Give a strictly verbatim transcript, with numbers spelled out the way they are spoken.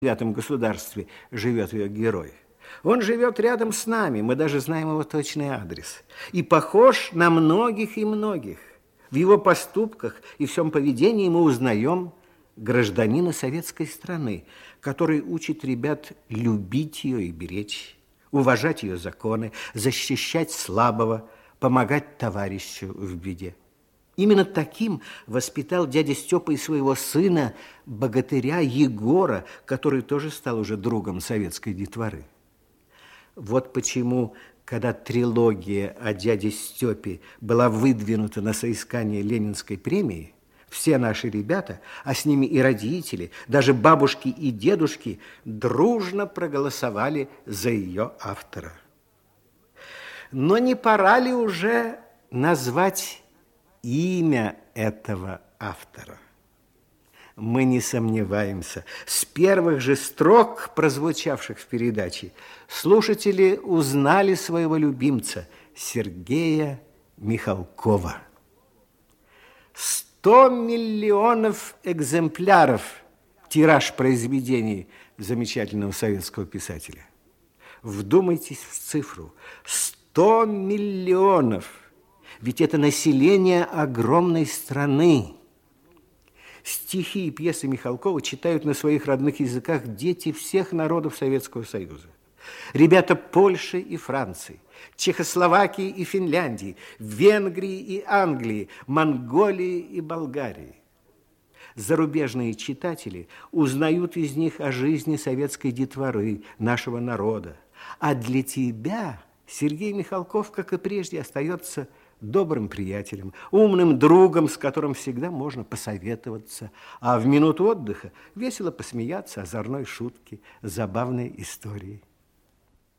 девятом государстве живет ее герой. Он живет рядом с нами, мы даже знаем его точный адрес. И похож на многих и многих. В его поступках и всем поведении мы узнаем гражданина советской страны, который учит ребят любить ее и беречь, уважать ее законы, защищать слабого, помогать товарищу в беде. Именно таким воспитал дядя Степа и своего сына, богатыря Егора, который тоже стал уже другом советской детворы. Вот почему, когда трилогия о дяде Степе была выдвинута на соискание Ленинской премии, все наши ребята, а с ними и родители, даже бабушки и дедушки, дружно проголосовали за ее автора. Но не пора ли уже назвать имя этого автора? Мы не сомневаемся. С первых же строк, прозвучавших в передаче, слушатели узнали своего любимца Сергея Михалкова. Сто миллионов экземпляров тираж произведений замечательного советского писателя. Вдумайтесь в цифру. Сто миллионов. Ведь это население огромной страны. Стихи и пьесы Михалкова читают на своих родных языках дети всех народов Советского Союза. Ребята Польши и Франции, Чехословакии и Финляндии, Венгрии и Англии, Монголии и Болгарии. Зарубежные читатели узнают из них о жизни советской детворы, нашего народа. А для тебя Сергей Михалков, как и прежде, остается добрым приятелем, умным другом, с которым всегда можно посоветоваться, а в минуту отдыха весело посмеяться озорной шутки, забавной истории.